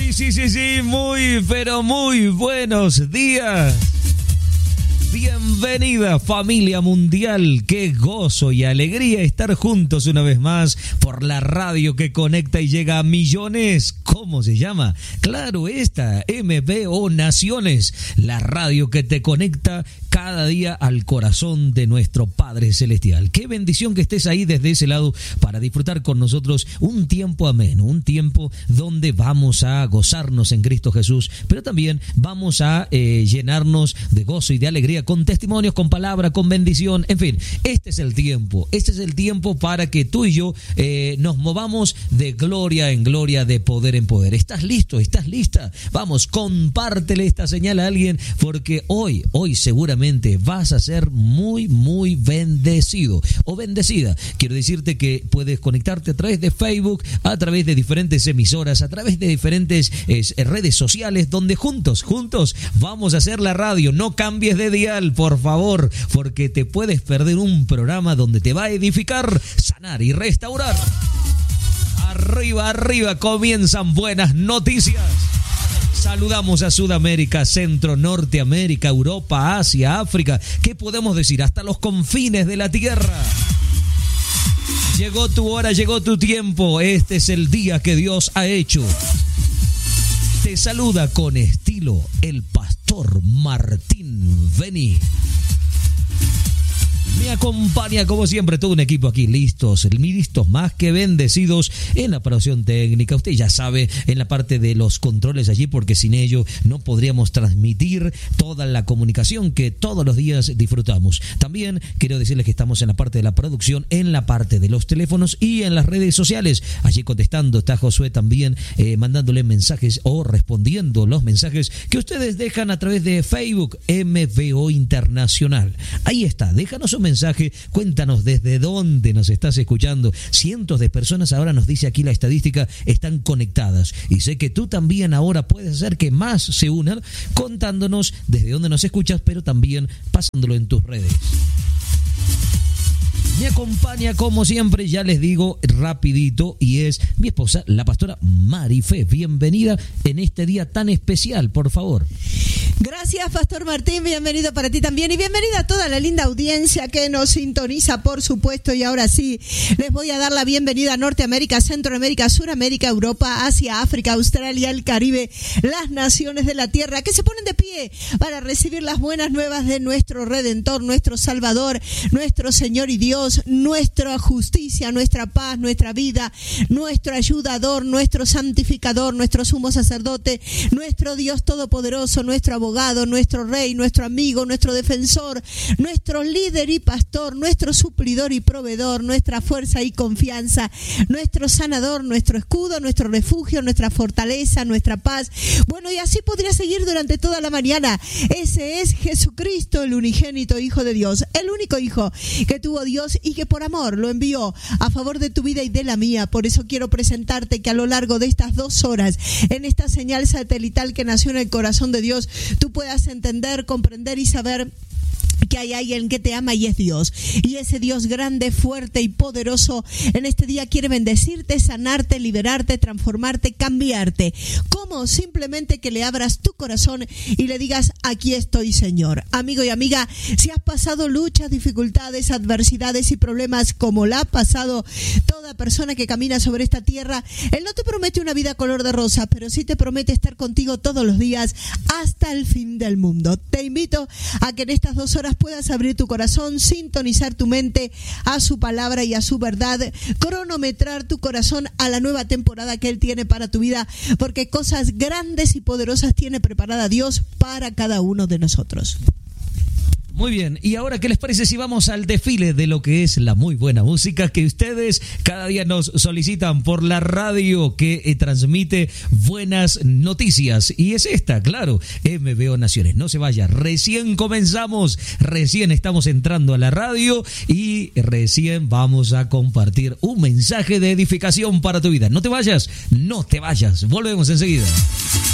Sí, muy, pero muy buenos días. Bienvenida familia mundial, qué gozo y alegría estar juntos una vez más por la radio que conecta y llega a millones. ¿Cómo se llama? Claro, esta, MBO Naciones, la radio que te conecta cada día al corazón de nuestro Padre Celestial. Qué bendición que estés ahí desde ese lado para disfrutar con nosotros un tiempo ameno, un tiempo donde vamos a gozarnos en Cristo Jesús, pero también vamos a llenarnos de gozo y de alegría con testimonios, con palabra, con bendición, en fin, este es el tiempo para que tú y yo nos movamos de gloria en gloria, de poder en poder. ¿Estás listo? ¿Estás lista? Vamos, compártele esta señal a alguien, porque hoy seguramente vas a ser muy, muy bendecido o bendecida. Quiero decirte que puedes conectarte a través de Facebook, a través de diferentes emisoras, a través de diferentes redes sociales, donde juntos vamos a hacer la radio. No cambies de dial, por favor, porque te puedes perder un programa donde te va a edificar, sanar y restaurar. Arriba, comienzan buenas noticias. Saludamos a Sudamérica, Centro, Norteamérica, Europa, Asia, África. ¿Qué podemos decir? Hasta los confines de la tierra. Llegó tu hora, llegó tu tiempo. Este es el día que Dios ha hecho. Te saluda con estilo el pastor Martín Beni. Me acompaña como siempre todo un equipo aquí, listos más que bendecidos en la producción técnica. Usted ya sabe, en la parte de los controles allí, porque sin ello no podríamos transmitir toda la comunicación que todos los días disfrutamos. También quiero decirles que estamos en la parte de la producción, en la parte de los teléfonos y en las redes sociales. Allí contestando está Josué también, mandándole mensajes o respondiendo los mensajes que ustedes dejan a través de Facebook, MBO Internacional. Ahí está, déjanos un mensaje, cuéntanos desde dónde nos estás escuchando. Cientos de personas, ahora nos dice aquí la estadística, están conectadas, y sé que tú también ahora puedes hacer que más se unan contándonos desde dónde nos escuchas, pero también pasándolo en tus redes. Me acompaña como siempre, ya les digo rapidito, y es mi esposa, la pastora Marife. Bienvenida en este día tan especial, por favor. Gracias, Pastor Martín, bienvenido para ti también, y bienvenida a toda la linda audiencia que nos sintoniza, por supuesto. Y ahora sí, les voy a dar la bienvenida a Norteamérica, Centroamérica, Suramérica, Europa, Asia, África, Australia, el Caribe, las naciones de la tierra, que se ponen de pie para recibir las buenas nuevas de nuestro Redentor, nuestro Salvador, nuestro Señor y Dios, nuestra justicia, nuestra paz, nuestra vida, nuestro ayudador, nuestro santificador, nuestro sumo sacerdote, nuestro Dios todopoderoso, nuestro abogado, nuestro rey, nuestro amigo, nuestro defensor, nuestro líder y pastor, nuestro suplidor y proveedor, nuestra fuerza y confianza, nuestro sanador, nuestro escudo, nuestro refugio, nuestra fortaleza, nuestra paz. Bueno, y así podría seguir durante toda la mañana. Ese es Jesucristo, el unigénito Hijo de Dios, el único Hijo que tuvo Dios y que por amor lo envió a favor de tu vida y de la mía. Por eso quiero presentarte que a lo largo de estas 2 horas, en esta señal satelital que nació en el corazón de Dios, tú puedas entender, comprender y saber que hay alguien que te ama y es Dios. Y ese Dios grande, fuerte y poderoso en este día quiere bendecirte, sanarte, liberarte, transformarte, cambiarte. ¿Cómo? Simplemente que le abras tu corazón y le digas: aquí estoy, Señor. Amigo y amiga, si has pasado luchas, dificultades, adversidades y problemas como la ha pasado toda persona que camina sobre esta tierra, Él no te promete una vida color de rosa, pero sí te promete estar contigo todos los días hasta el fin del mundo. Te invito a que en estas 2 horas puedas abrir tu corazón, sintonizar tu mente a su palabra y a su verdad, cronometrar tu corazón a la nueva temporada que Él tiene para tu vida, porque cosas grandes y poderosas tiene preparada Dios para cada uno de nosotros. Muy bien, y ahora, ¿qué les parece si vamos al desfile de lo que es la muy buena música que ustedes cada día nos solicitan por la radio que transmite buenas noticias? Y es esta, claro, MBO Naciones. No se vaya, recién comenzamos, recién estamos entrando a la radio y recién vamos a compartir un mensaje de edificación para tu vida. No te vayas, volvemos enseguida.